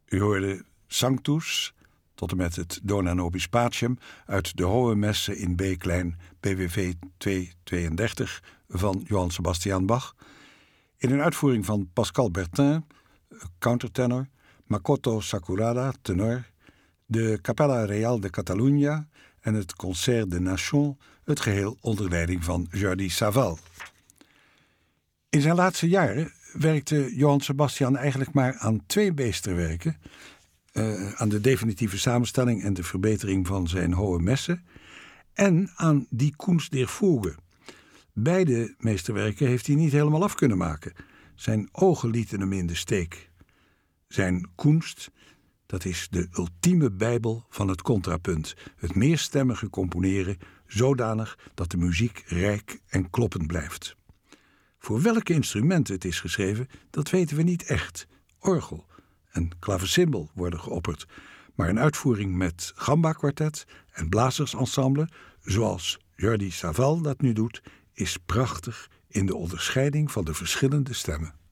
U hoorde Sanctus tot en met het Dona Nobis Patium uit de Hohe Messe in B-klein BWV 232 van Johann Sebastian Bach. In een uitvoering van Pascal Bertin, countertenor, Makoto Sakurada, tenor, de Capella Real de Catalunya en het Concert des Nations, het geheel onder leiding van Jordi Savall. In zijn laatste jaren werkte Johann Sebastian eigenlijk maar aan 2 meesterwerken, aan de definitieve samenstelling en de verbetering van zijn Hohe Messe en aan die Kunst der Fuge. Beide meesterwerken heeft hij niet helemaal af kunnen maken. Zijn ogen lieten hem in de steek. Zijn Kunst, dat is de ultieme bijbel van het contrapunt, het meerstemmige componeren zodanig dat de muziek rijk en kloppend blijft. Voor welke instrumenten het is geschreven, dat weten we niet echt. Orgel en klavecimbal worden geopperd, maar een uitvoering met gamba-kwartet en blazersensemble, zoals Jordi Savall dat nu doet, is prachtig in de onderscheiding van de verschillende stemmen.